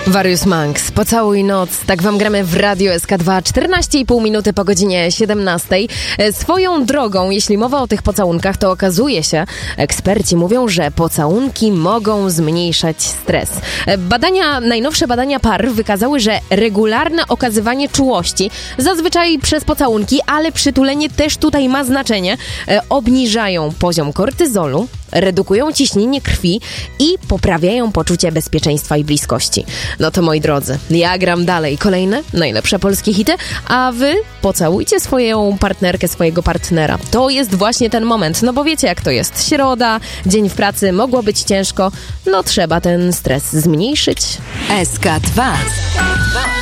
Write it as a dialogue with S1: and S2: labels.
S1: Warius Manx, Pocałuj noc, tak wam gramy w Radio SK2, 14,5 minuty po godzinie 17. Swoją drogą, jeśli mowa o tych pocałunkach, to okazuje się, eksperci mówią, że pocałunki mogą zmniejszać stres. Najnowsze badania par wykazały, że regularne okazywanie czułości, zazwyczaj przez pocałunki, ale przytulenie też tutaj ma znaczenie, obniżają poziom kortyzolu, redukują ciśnienie krwi i poprawiają poczucie bezpieczeństwa i bliskości. No to moi drodzy, ja gram dalej. Kolejne najlepsze polskie hity, a wy pocałujcie swoją partnerkę, swojego partnera. To jest właśnie ten moment, no bo wiecie jak to jest. Środa, dzień w pracy, mogło być ciężko, no trzeba ten stres zmniejszyć.
S2: SK2.